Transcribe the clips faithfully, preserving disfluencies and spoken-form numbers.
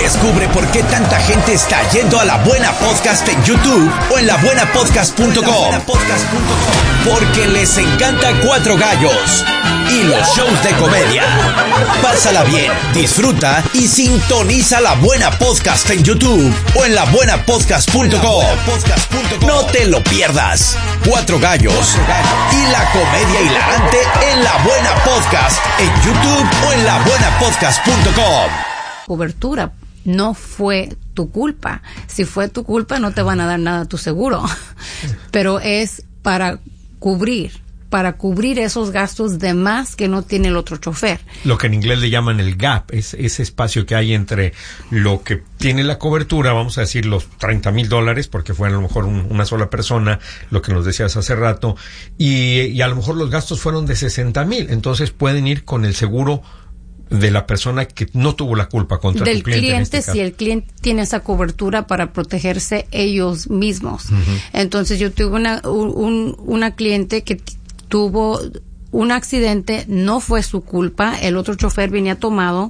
Descubre por qué tanta gente está yendo a La Buena Podcast en YouTube o en la buena podcast punto com. Porque les encanta Cuatro Gallos y los shows de comedia. Pásala bien, disfruta y sintoniza La Buena Podcast en YouTube o en la buena podcast punto com. No te lo pierdas. Cuatro Gallos y la comedia hilarante en La Buena Podcast en YouTube o en la buena podcast punto com. Cobertura no fue tu culpa. Si fue tu culpa, no te van a dar nada a tu seguro. Pero es para cubrir, para cubrir esos gastos de más que no tiene el otro chofer. Lo que en inglés le llaman el gap, es ese espacio que hay entre lo que tiene la cobertura, vamos a decir los treinta mil dólares, porque fue a lo mejor un, una sola persona, lo que nos decías hace rato, y, y a lo mejor los gastos fueron de sesenta mil, entonces pueden ir con el seguro de la persona que no tuvo la culpa contra del tu cliente. cliente, en este si el cliente tiene esa cobertura para protegerse ellos mismos. Uh-huh. Entonces yo tuve una, un, una cliente que t- tuvo un accidente, no fue su culpa, el otro chofer venía tomado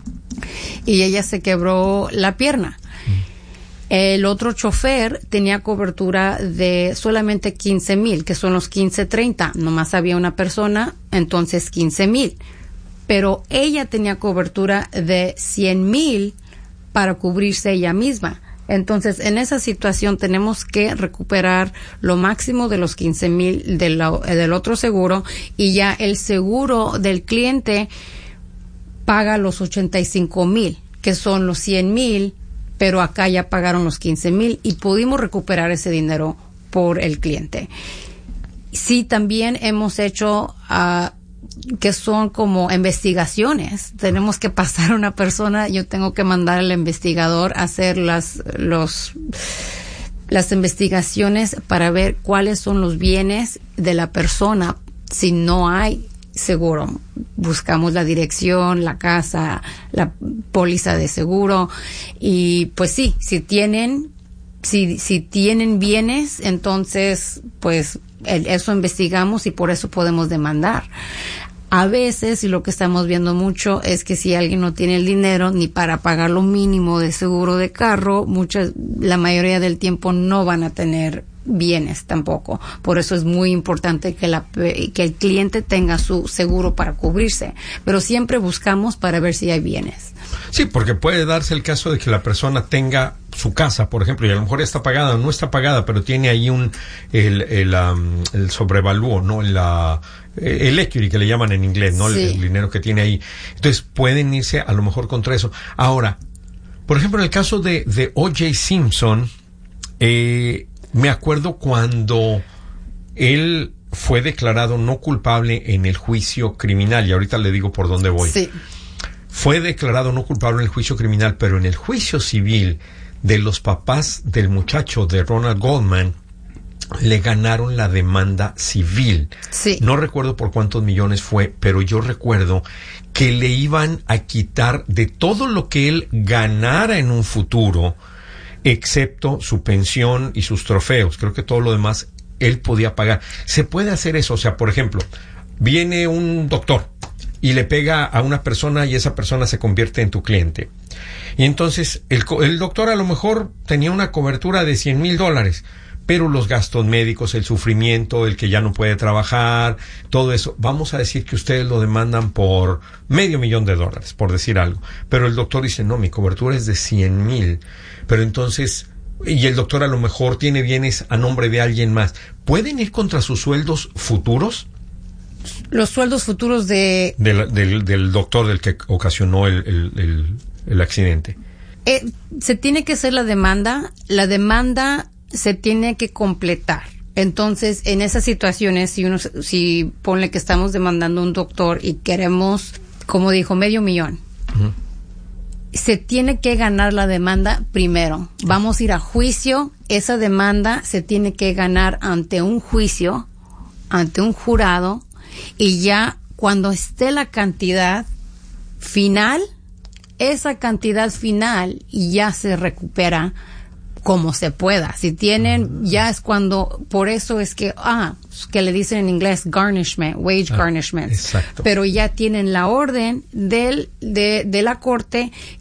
y ella se quebró la pierna. Uh-huh. El otro chofer tenía cobertura de solamente quince mil, que son los quince treinta. Nomás había una persona, entonces quince mil. Pero ella tenía cobertura de cien mil para cubrirse ella misma. Entonces, en esa situación tenemos que recuperar lo máximo de los quince mil del, del otro seguro, y ya el seguro del cliente paga los ochenta y cinco mil, que son los cien mil, pero acá ya pagaron los quince mil y pudimos recuperar ese dinero por el cliente. Sí, también hemos hecho uh, que son como investigaciones. Tenemos que pasar a una persona, yo tengo que mandar al investigador a hacer las, los, las investigaciones para ver cuáles son los bienes de la persona. Si no hay seguro, buscamos la dirección, la casa, la póliza de seguro, y pues sí, si tienen, si, si tienen bienes, entonces pues el, eso investigamos y por eso podemos demandar. A veces, y lo que estamos viendo mucho, es que si alguien no tiene el dinero ni para pagar lo mínimo de seguro de carro, muchas, la mayoría del tiempo no van a tener bienes tampoco. Por eso es muy importante que la, que el cliente tenga su seguro para cubrirse. Pero siempre buscamos para ver si hay bienes. Sí, porque puede darse el caso de que la persona tenga su casa, por ejemplo, y a lo mejor está pagada o no está pagada, pero tiene ahí un el el, um, el sobrevalúo, ¿no? La, el equity que le llaman en inglés, ¿no? Sí. El, el dinero que tiene ahí. Entonces pueden irse a lo mejor contra eso. Ahora, por ejemplo, en el caso de, de O J Simpson, eh, me acuerdo cuando él fue declarado no culpable en el juicio criminal, y ahorita le digo por dónde voy. Sí. Fue declarado no culpable en el juicio criminal, pero en el juicio civil de los papás del muchacho de Ronald Goldman, le ganaron la demanda civil. Sí. No recuerdo por cuántos millones fue, pero yo recuerdo que le iban a quitar de todo lo que él ganara en un futuro, excepto su pensión y sus trofeos. Creo que todo lo demás él podía pagar. Se puede hacer eso. O sea, por ejemplo, viene un doctor y le pega a una persona y esa persona se convierte en tu cliente. Y entonces el, el doctor a lo mejor tenía una cobertura de cien mil dólares, pero los gastos médicos, el sufrimiento, el que ya no puede trabajar, todo eso, vamos a decir que ustedes lo demandan por medio millón de dólares, por decir algo. Pero el doctor dice, no, mi cobertura es de cien mil. Pero entonces, y el doctor a lo mejor tiene bienes a nombre de alguien más. ¿Pueden ir contra sus sueldos futuros? Los sueldos futuros de... Del, del, del doctor del que ocasionó el, el, el, el accidente. Eh, se tiene que hacer la demanda. La demanda se tiene que completar. Entonces, en esas situaciones, si uno, si ponle que estamos demandando a un doctor y queremos, como dijo, medio millón, uh-huh, se tiene que ganar la demanda primero. Vamos a ir a juicio. Esa demanda se tiene que ganar ante un juicio, ante un jurado, y ya cuando esté la cantidad final, esa cantidad final ya se recupera como se pueda. Si tienen, ya es cuando, por eso es que, ah, que le dicen en inglés garnishment, wage ah, garnishment. Exacto. Pero ya tienen la orden del, de, de la corte